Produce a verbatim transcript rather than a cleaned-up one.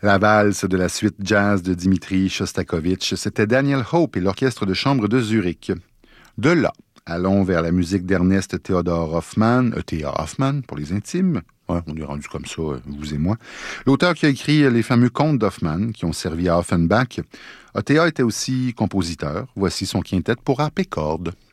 La valse de la suite jazz de Dimitri Shostakovich, c'était Daniel Hope et l'orchestre de chambre de Zurich. De là, allons vers la musique d'Ernest Theodor Hoffmann, E T A Hoffmann pour les intimes. Ouais, on est rendu comme ça, vous et moi. L'auteur qui a écrit les fameux contes d'Hoffmann qui ont servi à Offenbach. E T A était aussi compositeur. Voici son quintet pour harpe et cordes.